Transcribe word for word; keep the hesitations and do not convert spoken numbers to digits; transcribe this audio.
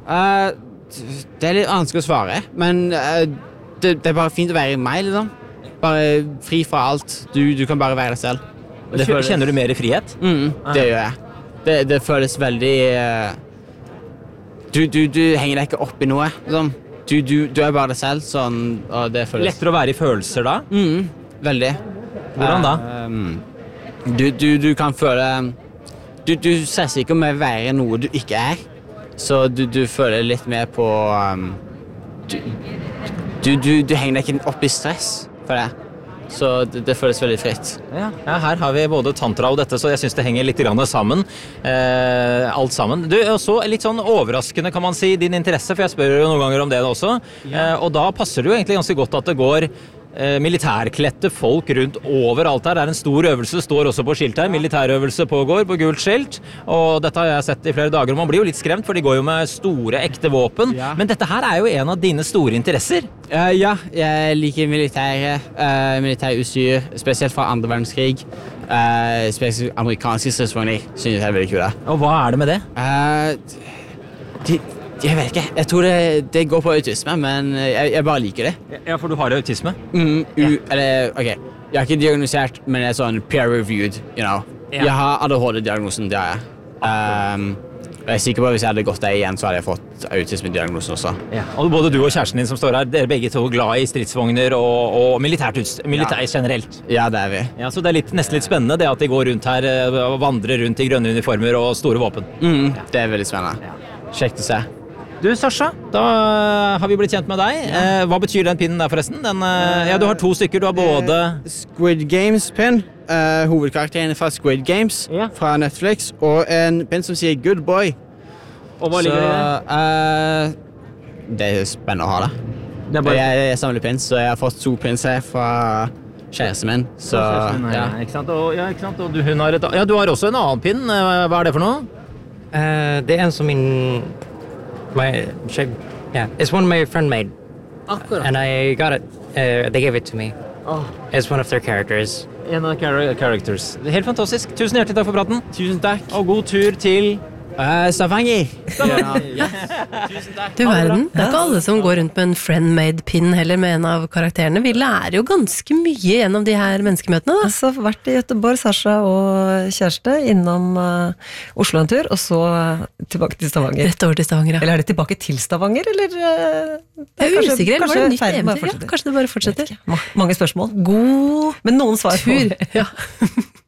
Uh, det er litt vanskelig å svare, men uh, det, det er bare fint å være i meg, liksom. Bare fri fra alt. Du, du kan bare være deg selv. Det føles... Kjenner du mer i frihet? Mm, det gjør jeg. Det, det føles veldig... Uh, du, du, du henger deg ikke opp i noe, liksom. Du, du, du er bare deg selv, sånn, og det føles... Lettere å være i følelser da? Mm, veldig. Hvordan da? Uh, um, du, du, du kan føle... Du, du stresser ikke med å være noe du ikke er, så du, du føler litt mer på... Um, du, du, du, du henger deg ikke opp i stress for det, så det, det føles veldig fritt. Ja. Ja, her har vi både tantra og dette, så jeg synes det henger litt grann sammen, eh, alt sammen. Du, så litt sånn overraskende kan man si din interesse, for jeg spør jo noen ganger om det også, ja. eh, og da passer det jo egentlig ganske godt at det går militærklette folk rundt overalt her. Det er en stor øvelse, står også på skilt her. Militærøvelse pågår på gult skilt, og dette har jeg sett i flere dager. Man blir jo litt skremt, for de går jo med store, ekte våpen. Ja. Men dette her er jo en av dine store interesser. Uh, ja, jeg liker militære, uh, militærutstyr, spesielt fra andre verdenskrig. Uh, spesielt amerikanske stridsvogner, synes jeg er veldig kule. Og hva er det med det? Uh, de Jeg vet ikke. Jeg tror det, det går på autisme, men jeg, jeg bare liker det. Ja, for du har autisme? Mm, u, ja. Eller, ok. Jeg har ikke diagnosert, men jeg er sånn peer-reviewed, you know. Ja. Jeg har A D H D-diagnosen, det har jeg. Um, jeg er sikker på at hvis jeg hadde gått der igjen, så hadde jeg fått autisme-diagnosen også. Ja. Og både du og kjæresten din som står her, dere er begge to glad i stridsvogner og, og militært utstyr, militær ja. Generelt. Ja, det er vi. Ja, så det er litt, nesten litt spennende det at de går rundt her og vandrer rundt i grønne uniformer og store våpen. Mm, ja. Det er veldig spennende. Ja. Kjekt å se. Du, Sasha, da har vi blitt kjent med deg. Ja. Eh, hva betyr den pinnen der forresten? Den, eh, ja, du har to stykker, du har både... Eh, Squid Games-pinn, eh, hovedkarakteren fra Squid Games, ja. Fra Netflix, og en pinn som sier Good Boy. Og hva ligger det? Eh, det er spennende å ha det. det bare... jeg, jeg samler pins, så jeg har fått to pins her fra kjæresten min. Så, min ja. Ikke sant? Og, ja, ikke sant? Og du, hun har et... ja, du har også en annen pinn. Hva er det for noe? Uh, det er en som min... My, yeah, it's one my friend made, Akkurat. And I got it. Uh, they gave it to me. Oh. It's one of their characters. En av char- characters. Helt fantastisk. Tusen hjertelig takk for praten. Tusen takk. Og god tur til uh, Stavanger. Stavanger. Yes. Tusen takk. Du verden, det er ikke alle som går rundt med en friend-made pin heller med en av karakterene. Vi lærer jo ganske mye gjennom de her menneskemøtene. Da. Altså, vært i Göteborg, Sasha og kjæreste, innom uh, Oslo en tur, og så uh, tilbake til Stavanger. Rett over til Stavanger, ja. Eller er det tilbake til Stavanger, eller? Uh, jeg er usikker, eller var det nytt eventyr? Ja, kanskje det bare fortsetter. Mange spørsmål. God Men noen svar tur. Ja.